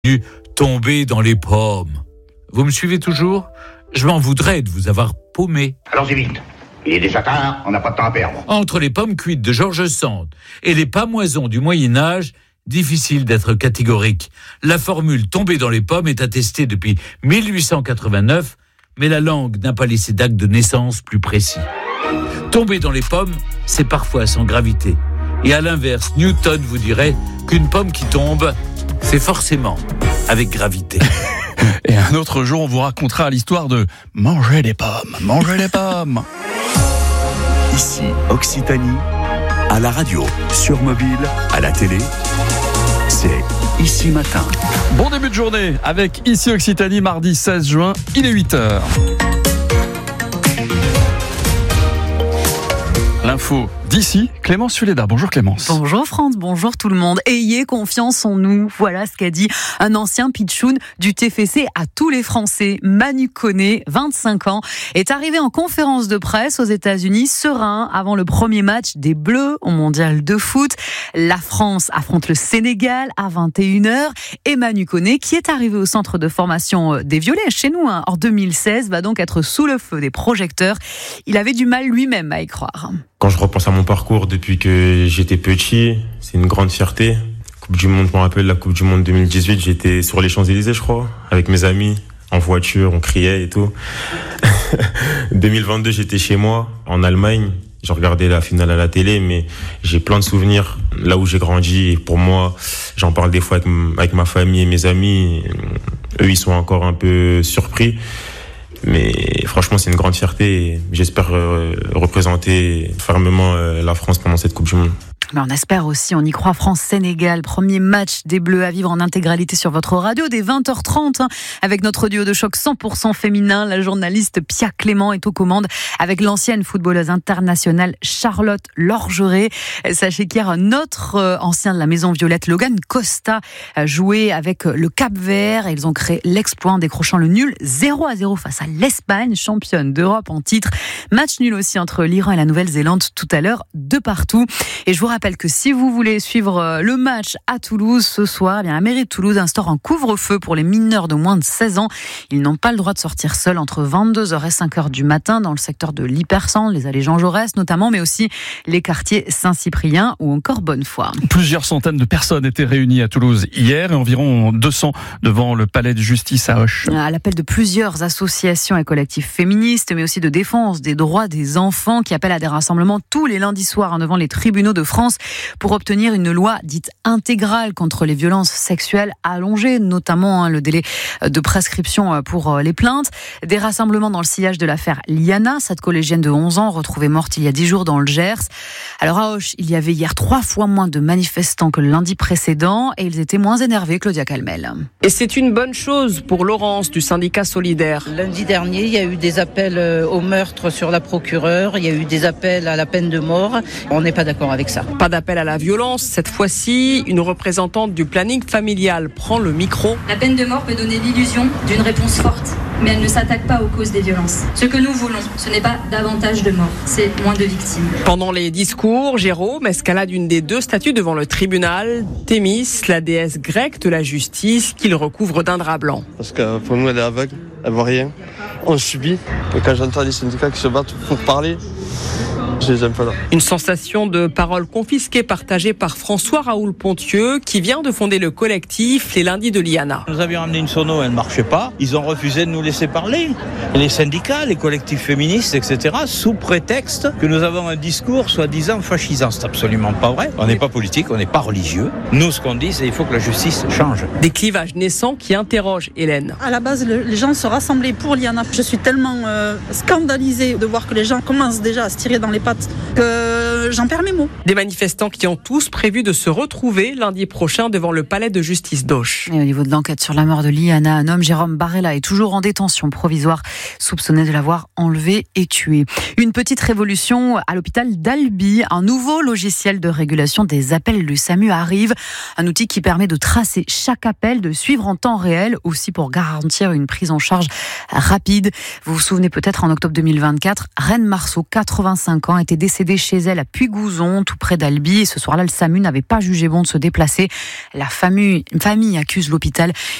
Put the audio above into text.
tomber dans les pommes. Vous me suivez toujours ? Je m'en voudrais de vous avoir paumé. Allons-y vite. Il est déjà tard, on n'a pas de temps à perdre. Entre les pommes cuites de George Sand et les pamoisons du Moyen-Âge, difficile d'être catégorique. La formule « tomber dans les pommes » est attestée depuis 1889, mais la langue n'a pas laissé d'acte de naissance plus précis. Tomber dans les pommes, c'est parfois sans gravité. Et à l'inverse, Newton vous dirait qu'une pomme qui tombe, c'est forcément avec gravité. Et un autre jour, on vous racontera l'histoire de manger des pommes. Manger des pommes. Ici, Occitanie, à la radio, sur mobile, à la télé, c'est Ici Matin. Bon début de journée avec Ici Occitanie, mardi 16 juin, il est 8h. L'info d'ici, Clémence Suleda. Bonjour Clémence. Bonjour France, bonjour tout le monde. Ayez confiance en nous. Voilà ce qu'a dit un ancien pitchoun du TFC à tous les Français. Manu Koné, 25 ans, est arrivé en conférence de presse aux États-Unis serein avant le premier match des Bleus au mondial de foot. La France affronte le Sénégal à 21h et Manu Koné, qui est arrivé au centre de formation des Violets chez nous en 2016, va donc être sous le feu des projecteurs. Il avait du mal lui-même à y croire. Quand je repense à mon parcours depuis que j'étais petit, c'est une grande fierté. Coupe du Monde, je me rappelle la Coupe du Monde 2018, j'étais sur les Champs-Élysées, je crois, avec mes amis, en voiture, on criait et tout. 2022, j'étais chez moi, en Allemagne. J'ai regardé la finale à la télé, mais j'ai plein de souvenirs là où j'ai grandi. Et pour moi, j'en parle des fois avec ma famille et mes amis. Eux, ils sont encore un peu surpris. Mais franchement, c'est une grande fierté et j'espère représenter fermement la France pendant cette Coupe du Monde. Mais on espère aussi, on y croit, France-Sénégal, premier match des Bleus à vivre en intégralité sur votre radio dès 20h30 avec notre duo de choc 100% féminin. La journaliste Pia Clément est aux commandes avec l'ancienne footballeuse internationale Charlotte Lorgeret. Sachez qu'hier, un autre ancien de la Maison Violette, Logan Costa, a joué avec le Cap-Vert et ils ont créé l'exploit en décrochant le nul 0-0 face à l'Espagne, championne d'Europe en titre. Match nul aussi entre l'Iran et la Nouvelle-Zélande tout à l'heure, de partout. Et je vous rappelle que si vous voulez suivre le match à Toulouse ce soir, la mairie de Toulouse instaure un couvre-feu pour les mineurs de moins de 16 ans. Ils n'ont pas le droit de sortir seuls entre 22h et 5h du matin dans le secteur de l'Hypercentre, les allées Jean Jaurès notamment, mais aussi les quartiers Saint-Cyprien ou encore Bonnefoy. Plusieurs centaines de personnes étaient réunies à Toulouse hier et environ 200 devant le palais de justice à Auch. À l'appel de plusieurs associations et collectifs féministes, mais aussi de défense des droits des enfants qui appellent à des rassemblements tous les lundis soirs devant les tribunaux de France pour obtenir une loi dite intégrale contre les violences sexuelles allongées, notamment le délai de prescription pour les plaintes. Des rassemblements dans le sillage de l'affaire Liana, cette collégienne de 11 ans retrouvée morte il y a 10 jours dans le Gers. Alors à Auch, il y avait hier 3 fois moins de manifestants que le lundi précédent et ils étaient moins énervés, Claudia Calmel. Et c'est une bonne chose pour Laurence du syndicat Solidaire. Lundi dernier, il y a eu des appels au meurtre sur la procureure, il y a eu des appels à la peine de mort. On n'est pas d'accord avec ça. Pas d'appel à la violence. Cette fois-ci, une représentante du planning familial prend le micro. La peine de mort peut donner l'illusion d'une réponse forte, mais elle ne s'attaque pas aux causes des violences. Ce que nous voulons, ce n'est pas davantage de morts, c'est moins de victimes. Pendant les discours, Jérôme escalade une des 2 statues devant le tribunal, Thémis, la déesse grecque de la justice, qu'il recouvre d'un drap blanc. Parce que pour nous, elle est aveugle, elle voit rien. On subit. Et quand j'entends les syndicats qui se battent pour parler, je les aime pas là. Une sensation de parole confisquée partagée par François Raoul-Pontieux qui vient de fonder le collectif Les Lundis de Liana. Nous avions amené une sono, elle ne marchait pas. Ils ont refusé de nous laisser parler. Les syndicats, les collectifs féministes, etc., sous prétexte que nous avons un discours soi-disant fascisant. C'est absolument pas vrai. On n'est pas politique, on n'est pas religieux. Nous, ce qu'on dit, c'est qu'il faut que la justice change. Des clivages naissants qui interrogent Hélène. À la base, les gens se rassemblaient pour Liana. Je suis tellement scandalisée de voir que les gens commencent déjà à se tirer dans les pattes que j'en perds mes mots. Des manifestants qui ont tous prévu de se retrouver lundi prochain devant le palais de justice d'Auch. Et au niveau de l'enquête sur la mort de Liana, un homme, Jérôme Barella, est toujours en détention provisoire soupçonné de l'avoir enlevé et tué. Une petite révolution à l'hôpital d'Albi. Un nouveau logiciel de régulation des appels du SAMU arrive. Un outil qui permet de tracer chaque appel, de suivre en temps réel, aussi pour garantir une prise en charge rapide. Vous vous souvenez peut-être, en octobre 2024, Reine Marceau, 85 ans, était décédée chez elle à Puy-Gouzon, tout près d'Albi. Et ce soir-là, le SAMU n'avait pas jugé bon de se déplacer. La famille accuse l'hôpital.